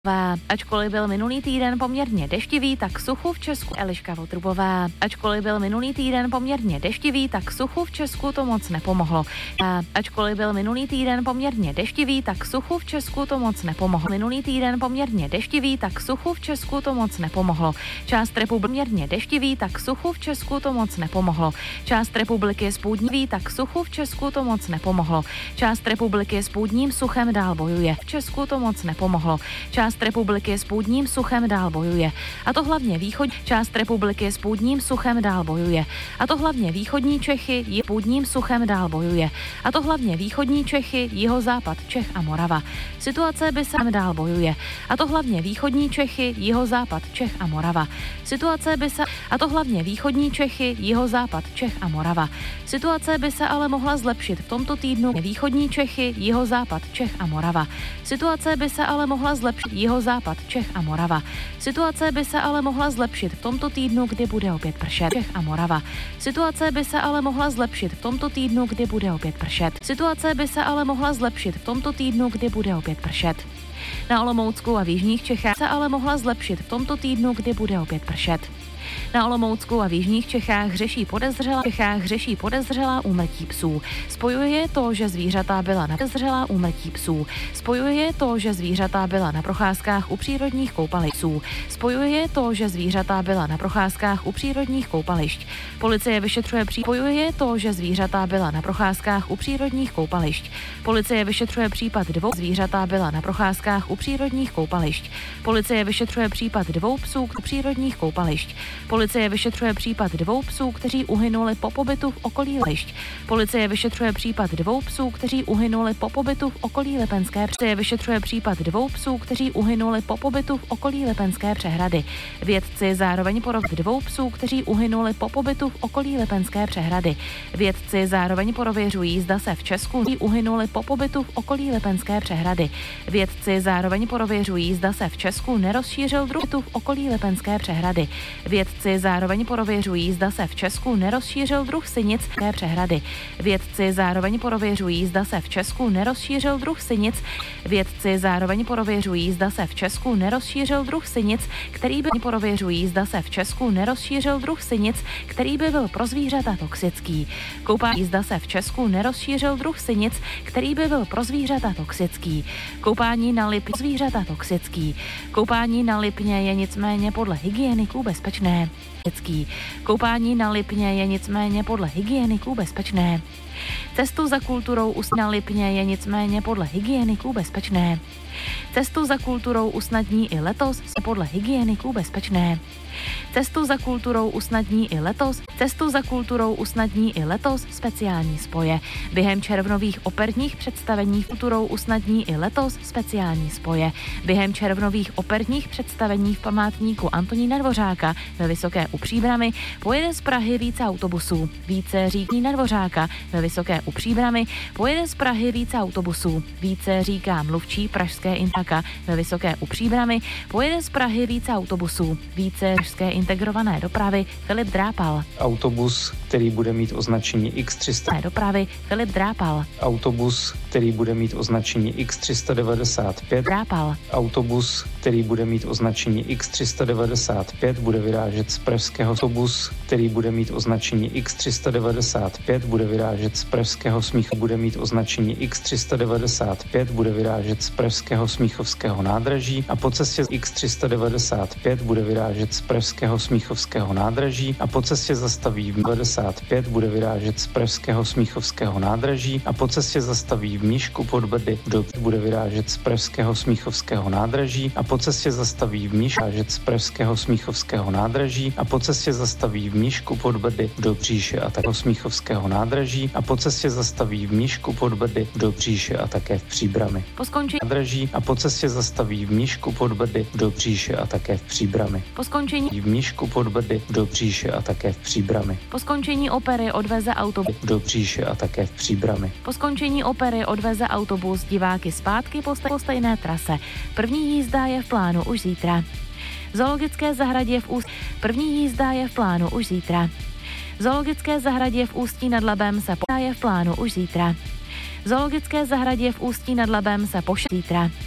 Ačkoliv byl minulý týden poměrně deštivý, tak suchu v Česku Eliška Votrubová. Ačkoliv byl minulý týden poměrně deštivý, tak suchu v Česku to moc nepomohlo. Ačkoliv byl minulý týden poměrně deštivý, tak suchu v Česku to moc nepomohlo. Minulý týden poměrně deštivý, tak suchu v Česku to moc nepomohlo. Část republiky poměrně deštivý, tak suchu v Česku to moc nepomohlo. Část republiky je spůdnivý, tak suchu v Česku to moc nepomohlo. Část republiky s půdním suchem dál bojuje. V Česku to moc nepomohlo. Část republiky s půdním suchem dál bojuje. A to hlavně část republiky s půdním suchem dál bojuje. A to hlavně východní Čechy, půdním suchem dál bojuje. A to hlavně východní Čechy, jihozápad Čech a Morava. Situace by se dál bojuje. A to hlavně východní Čechy, jihozápad Čech a Morava. Situace by se a to hlavně východní Čechy, jihozápad Čech a Morava. Situace by se ale mohla zlepšit v tomto týdnu východní Čechy, jihozápad Čech a Morava. Situace by se ale mohla zlepšit jihozápad Čech a Morava. Situace by se ale mohla zlepšit v tomto týdnu, kdy bude opět pršet. Čech a Morava. Situace by se ale mohla zlepšit v tomto týdnu, kdy bude opět pršet. Situace by se ale mohla zlepšit v tomto týdnu, kdy bude opět pršet. Na Olomoucku a v jižních Čechách se ale mohla zlepšit v tomto týdnu, kdy bude opět pršet. Na Olomoucku a v jižních Čechách řeší podezřelá úmrtí psů. Spojuje je to, že zvířata byla na podezřelá úmrtí psů. Spojuje je to, že zvířata byla na procházkách u přírodních koupališť. Spojuje je to, že zvířata byla na procházkách u přírodních koupališť. Policie vyšetřuje Spojuje je to, že zvířata byla na procházkách u přírodních koupališť. Policie vyšetřuje případ dvou zvířata byla na procházkách u přírodních koupališť. Policie vyšetřuje případ dvou psů u přírodních koupališť. Policie vyšetřuje případ dvou psů, kteří uhynuli po pobytu v okolí Lišť. Policie vyšetřuje případ dvou psů, kteří uhynuli po pobytu v okolí Lipenské. Policie vyšetřuje případ dvou psů, kteří uhynuli po pobytu v okolí Lipenské přehrady. Vědci zároveň dvou psů, kteří uhynuli po pobytu v okolí Lipenské přehrady. Vědci zároveň prověřují, zda se v Česku uhynuli po pobytu v okolí Lipenské přehrady. Vědci zároveň prověřují, zda se v Česku nerozšířil druh v okolí Lipenské přehrady. Vědci zároveň prověřují, zda se v Česku nerozšířil druh sinic přehrady. Vědci zároveň prověřují, zda se v Česku nerozšířil druh sinic. Vědci zároveň prověřují, zda se v Česku nerozšířil druh sinic, který by prověřují, zda se v Česku nerozšířil druh sinic, který by byl pro zvířata toxický. Koupání, zda se v Česku nerozšířil druh sinic, který by byl pro zvířata toxický. Koupání na Lipně zvířata toxický. Koupání na Lipně je nicméně podle hygieniků bezpečné. Koupání na Lipně je nicméně podle hygieniků bezpečné. Cestu za kulturou na Lipně je nicméně podle hygieniků bezpečné. Cestu za kulturou usnadní i letos podle hygieniků bezpečné. Cestu za kulturou usnadní i letos. Cestu za kulturou usnadní i letos speciální spoje. Během červnových operních představení kulturou usnadní i letos speciální spoje. Během červnových operních představení v památníku Antonína Dvořáka ve Vysoké u Příbrami pojede z Prahy více autobusů. Více říká na Dvořáka ve Vysoké u Příbrami pojede z Prahy více autobusů. Více říká mluvčí pražské Intaka ve Vysoké u Příbrami pojede z Prahy více autobusů. Více pražské integrované dopravy Filip Drápal. Autobus, který bude mít označení X300. Dopravy Filip Drápal. Autobus, který bude mít označení X395. Drápal. Autobus, který bude mít označení X395, bude vyrážet z pražského. Autobus, který bude mít označení X395, bude vyrážet z pražského Smíchova. Bude mít označení X395, bude vyrážet z pražského Smíchovského nádraží a po cestě X395 bude vyrážet z pražského Smíchovského nádraží a po cestě zastaví v 95 bude vyrážet z pražského Smíchovského nádraží a po cestě zastaví v Mnišku pod Brdy do bude vyrážet z pražského Smíchovského nádraží a po cestě zastaví v Mnišku z pražského Smíchovského nádraží a po cestě zastaví v Mnišku pod Brdy do Bříše a také Smíchovského nádraží a po cestě zastaví v Mnišku pod Brdy do Bříše a také v Příbrami. Po skončení nádraží a po cestě zastaví v Mnišku pod Brdy do Bříše a také v Příbrami. Po skončení v Mnišku pod Brdy do Bříše a také v Příbrami. Po skončení opery odveze autobus do Bříše a také v Příbrami. Po skončení opery odveze autobus diváky zpátky po stejné trase. První jízda je v plánu už zítra. Zoologické zahradě v Ústí. První jízda je v plánu už zítra. Zoologické zahradě v Ústí nad Labem je v plánu už zítra. Zoologické zahradě v Ústí nad Labem se zítra.